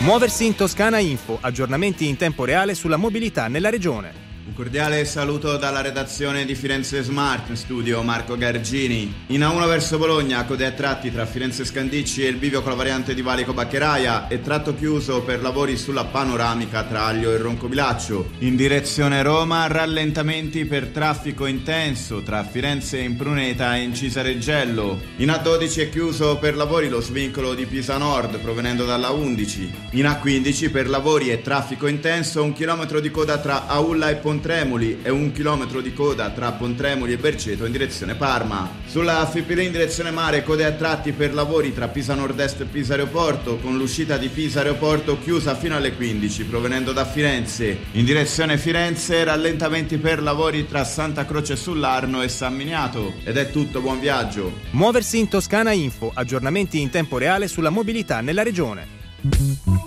Muoversi in Toscana Info, aggiornamenti in tempo reale sulla mobilità nella regione. Un cordiale saluto dalla redazione di Firenze Smart, in studio Marco Gargini. In A1 verso Bologna, code a tratti tra Firenze Scandicci e il bivio con la variante di Valico Baccheraia e tratto chiuso per lavori sulla panoramica tra Aglio e Roncobilaccio. In direzione Roma, rallentamenti per traffico intenso tra Firenze Impruneta e Incisa Reggello. In A12 è chiuso per lavori lo svincolo di Pisa Nord provenendo dalla 11. In A15 per lavori e traffico intenso 1 chilometro di coda tra Aulla e Pontremoli e 1 chilometro di coda tra Pontremoli e Berceto in direzione Parma. Sulla FIPL in direzione mare, code a tratti per lavori tra Pisa Nord-Est e Pisa Aeroporto, con l'uscita di Pisa Aeroporto chiusa fino alle 15 provenendo da Firenze. In direzione Firenze, rallentamenti per lavori tra Santa Croce sull'Arno e San Miniato. Ed è tutto, buon viaggio. Muoversi in Toscana Info, aggiornamenti in tempo reale sulla mobilità nella regione.